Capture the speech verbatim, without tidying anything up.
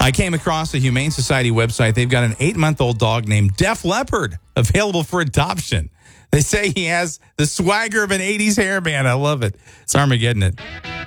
I came across a Humane Society website. They've got an eight-month-old dog named Def Leppard available for adoption. They say he has the swagger of an eighties hairband. I love it. It's Armageddon it.